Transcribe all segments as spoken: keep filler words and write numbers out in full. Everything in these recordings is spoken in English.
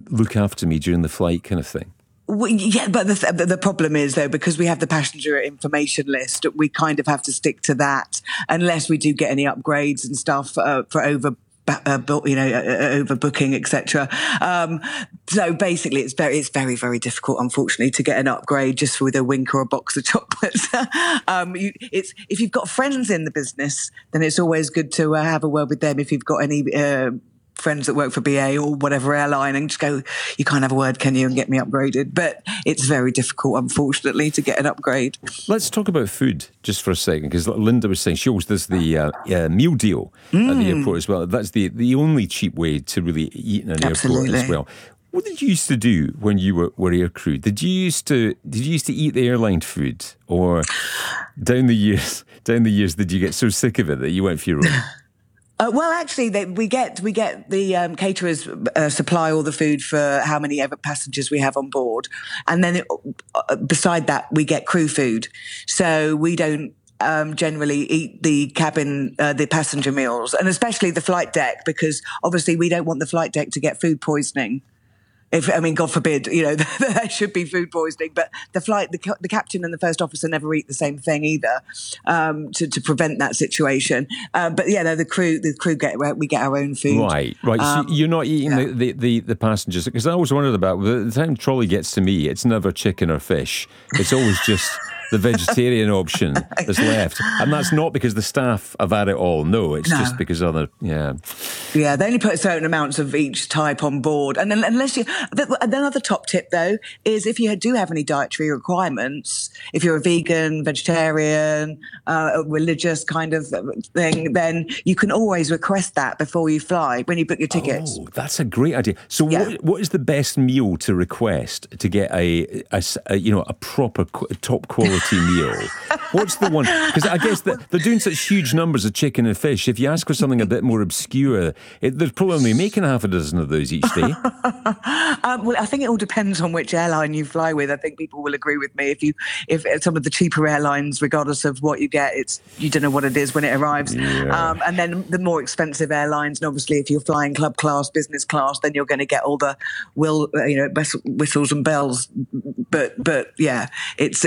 look after me during the flight kind of thing. We, yeah, but the, the problem is, though, because we have the passenger information list, we kind of have to stick to that unless we do get any upgrades and stuff uh, for over. Uh, you know, uh, overbooking, et cetera. Um, so basically, it's very, it's very, very difficult, unfortunately, to get an upgrade just with a wink or a box of chocolates. um, you, it's if you've got friends in the business, then it's always good to uh, have a word with them. If you've got any uh, friends that work for B A or whatever airline, and just go, you can't have a word, can you, and get me upgraded? But it's very difficult, unfortunately, to get an upgrade. Let's talk about food just for a second, because Linda was saying she always does the uh, uh, meal deal mm. at the airport as well. That's the, the only cheap way to really eat in an Absolutely. airport as well. What did you used to do when you were, were air crew? Did you used to did you used to eat the airline food, or down the years down the years did you get so sick of it that you went for your own? Uh, well, actually, they, we get we get the um, caterers uh, supply all the food for how many ever passengers we have on board, and then it, uh, beside that, we get crew food. So we don't um, generally eat the cabin, uh, the passenger meals, and especially the flight deck, because obviously we don't want the flight deck to get food poisoning. If, I mean, God forbid, you know, there should be food poisoning, but the flight, the, the captain and the first officer never eat the same thing either, um, to, to prevent that situation. Um, but yeah, no, the crew, the crew get, we get our own food. Right, right. Um, so you're not eating yeah. the, the, the, the passengers, because I always wondered about, the time trolley gets to me, it's never chicken or fish. It's always just the vegetarian option that's left. And that's not because the staff have had it all. No, it's no. just because other, yeah. Yeah, they only put certain amounts of each type on board. And then, unless you, another top tip though, is if you do have any dietary requirements, if you're a vegan, vegetarian, uh, a religious kind of thing, then you can always request that before you fly, when you book your tickets. Oh, that's a great idea. So yeah. what, what is the best meal to request to get a, a, a you know, a proper top quality meal? What's the one? Because I guess that they're doing such huge numbers of chicken and fish. If you ask for something a bit more obscure, it, they're probably only making half a dozen of those each day. um, well, I think it all depends on which airline you fly with. I think people will agree with me. If you, if some of the cheaper airlines, regardless of what you get, it's you don't know what it is when it arrives. Yeah. Um, and then the more expensive airlines, and obviously if you're flying club class, business class, then you're going to get all the will, you know, whistles and bells. But but yeah, it's.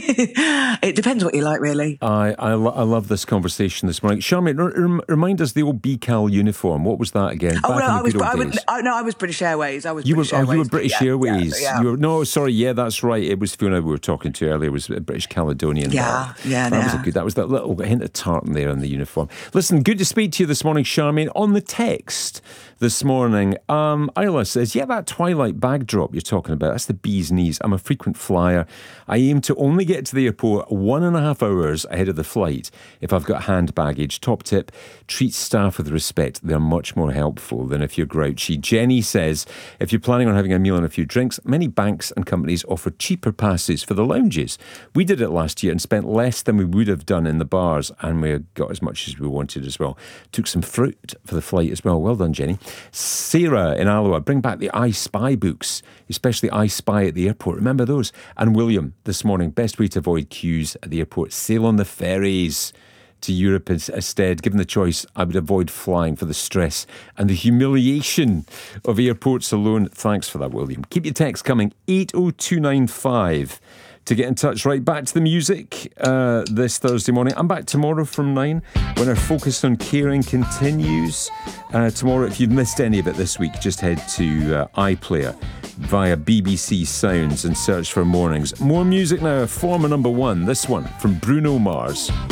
It depends what you like, really. I I, lo- I love this conversation this morning. Charmaine, r- remind us the old B C A L uniform. What was that again? Oh, Back no, in the I was, good old I was, days. I, no, I was British Airways. I was you British were, Airways. Oh, you were British yeah, Airways. Yeah, yeah. You were, no, sorry, yeah, that's right. It was Fiona we were talking to earlier. It was British Caledonian. Yeah, yeah, that yeah. was a good. That was that little hint of tartan there on the uniform. Listen, good to speak to you this morning, Charmaine. On the text this morning, um, Isla says, yeah, that twilight bag drop you're talking about, that's the bee's knees. I'm a frequent flyer. I aim to only get to the airport one and a half hours ahead of the flight if I've got hand baggage. Top tip, treat staff with respect. They're much more helpful than if you're grouchy. Jenny says, if you're planning on having a meal and a few drinks, many banks and companies offer cheaper passes for the lounges. We did it last year and spent less than we would have done in the bars, and we got as much as we wanted as well. Took some fruit for the flight as well. Well done, Jenny. Sarah in Alloa, bring back the I Spy books, especially I Spy at the airport. Remember those? And William this morning, best way to avoid queues at the airport, sail on the ferries to Europe instead. Given the choice, I would avoid flying for the stress and the humiliation of airports alone. Thanks for that, William. Keep your text coming, eight oh two nine five to get in touch. Right, back to the music uh, this Thursday morning. I'm back tomorrow from nine when our Focus on Caring continues. Uh, tomorrow, if you've missed any of it this week, just head to uh, iPlayer via B B C Sounds and search for Mornings. More music now, former number one. This one from Bruno Mars.